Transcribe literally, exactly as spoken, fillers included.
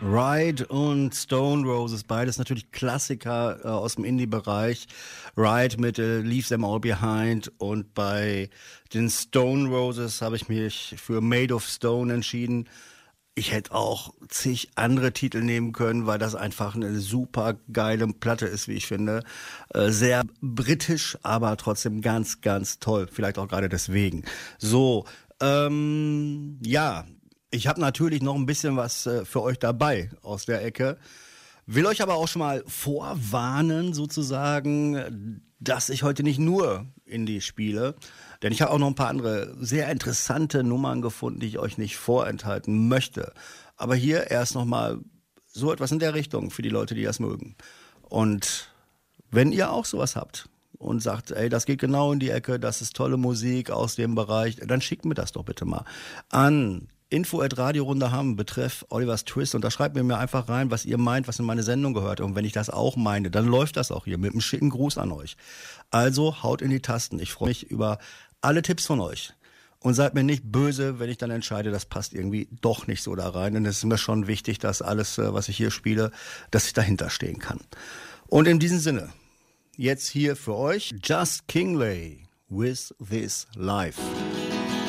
Ride und Stone Roses, beides natürlich Klassiker äh, aus dem Indie-Bereich. Ride mit äh, Leave Them All Behind und bei den Stone Roses habe ich mich für Made of Stone entschieden. Ich hätte auch zig andere Titel nehmen können, weil das einfach eine super geile Platte ist, wie ich finde. Äh, sehr britisch, aber trotzdem ganz, ganz toll. Vielleicht auch gerade deswegen. So, ähm, ja, ich habe natürlich noch ein bisschen was äh, für euch dabei aus der Ecke. Will euch aber auch schon mal vorwarnen, sozusagen, dass ich heute nicht nur Indie spiele. Denn ich habe auch noch ein paar andere sehr interessante Nummern gefunden, die ich euch nicht vorenthalten möchte. Aber hier erst nochmal so etwas in der Richtung für die Leute, die das mögen. Und wenn ihr auch sowas habt und sagt, ey, das geht genau in die Ecke, das ist tolle Musik aus dem Bereich, dann schickt mir das doch bitte mal an info at radiorunde haben, betreff Olivers Twist, und da schreibt mir mir einfach rein, was ihr meint, was in meine Sendung gehört. Und wenn ich das auch meine, dann läuft das auch hier mit einem schicken Gruß an euch. Also haut in die Tasten. Ich freue mich über alle Tipps von euch. Und seid mir nicht böse, wenn ich dann entscheide, das passt irgendwie doch nicht so da rein. Denn es ist mir schon wichtig, dass alles, was ich hier spiele, dass ich dahinter stehen kann. Und in diesem Sinne, jetzt hier für euch Just Kingley with This Life.